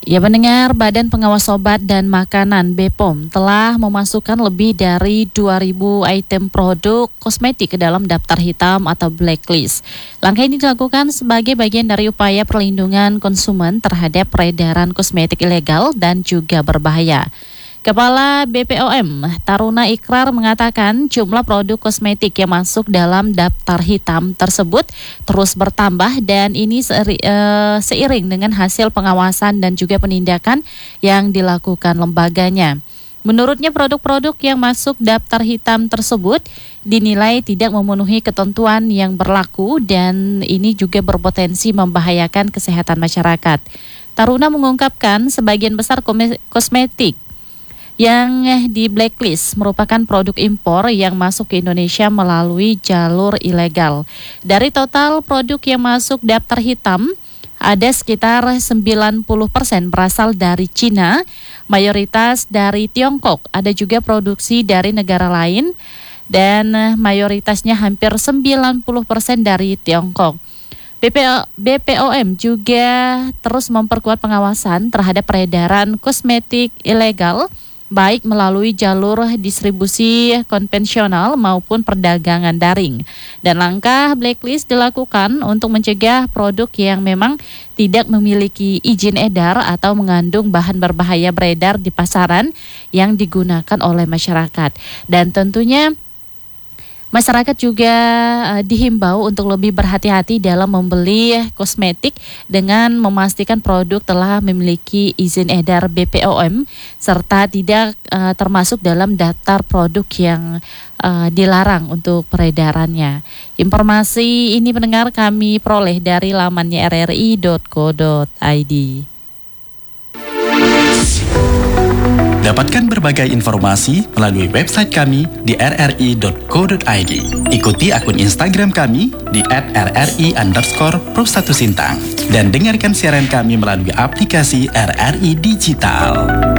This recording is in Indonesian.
Ya pendengar, Badan Pengawas Obat dan Makanan BPOM telah memasukkan lebih dari 2.000 item produk kosmetik ke dalam daftar hitam atau blacklist. Langkah ini dilakukan sebagai bagian dari upaya perlindungan konsumen terhadap peredaran kosmetik ilegal dan juga berbahaya. Kepala BPOM Taruna Ikrar mengatakan jumlah produk kosmetik yang masuk dalam daftar hitam tersebut terus bertambah dan ini seiring dengan hasil pengawasan dan juga penindakan yang dilakukan lembaganya. Menurutnya produk-produk yang masuk daftar hitam tersebut dinilai tidak memenuhi ketentuan yang berlaku dan ini juga berpotensi membahayakan kesehatan masyarakat. Taruna mengungkapkan sebagian besar kosmetik yang di blacklist merupakan produk impor yang masuk ke Indonesia melalui jalur ilegal. Dari total produk yang masuk daftar hitam, ada sekitar 90% berasal dari Cina, mayoritas dari Tiongkok, ada juga produksi dari negara lain, dan mayoritasnya hampir 90% dari Tiongkok. BPOM juga terus memperkuat pengawasan terhadap peredaran kosmetik ilegal, baik melalui jalur distribusi konvensional maupun perdagangan daring. Dan langkah blacklist dilakukan untuk mencegah produk yang memang tidak memiliki izin edar atau mengandung bahan berbahaya beredar di pasaran yang digunakan oleh masyarakat. Dan tentunya masyarakat juga dihimbau untuk lebih berhati-hati dalam membeli kosmetik dengan memastikan produk telah memiliki izin edar BPOM serta tidak termasuk dalam daftar produk yang dilarang untuk peredarannya. Informasi ini pendengar kami peroleh dari lamannya rri.co.id. Dapatkan berbagai informasi melalui website kami di rri.co.id. Ikuti akun Instagram kami di @rri_pro1sintang dan dengarkan siaran kami melalui aplikasi RRI Digital.